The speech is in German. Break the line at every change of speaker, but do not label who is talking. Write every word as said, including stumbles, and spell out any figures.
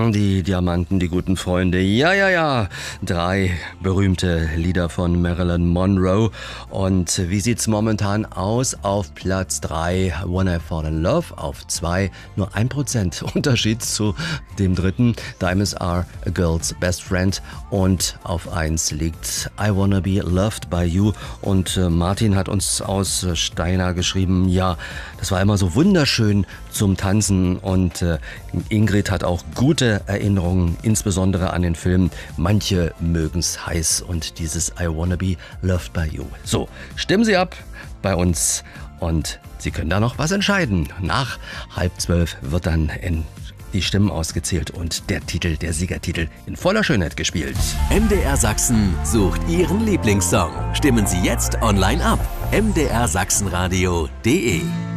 Die Diamanten, die guten Freunde. Ja, ja, ja. Drei berühmte Lieder von Marilyn Monroe. Und wie sieht's momentan aus? Auf Platz drei When I Fall in Love. Auf zwei nur ein Prozent Unterschied zu dem dritten. Diamonds Are a Girl's Best Friend. Und auf eins liegt I Wanna Be Loved by You. Und äh, Martin hat uns aus Steyr geschrieben, ja, das war immer so wunderschön zum Tanzen. Und äh, Ingrid hat auch gute Erinnerungen, insbesondere an den Film. Manche mögen's heiß und dieses I Wanna Be Loved by You. So, stimmen Sie ab bei uns und Sie können da noch was entscheiden. Nach halb zwölf wird dann in die Stimmen ausgezählt und der Titel, der Siegertitel in voller Schönheit gespielt.
M D R Sachsen sucht Ihren Lieblingssong. Stimmen Sie jetzt online ab. m d r sachsenradio punkt d e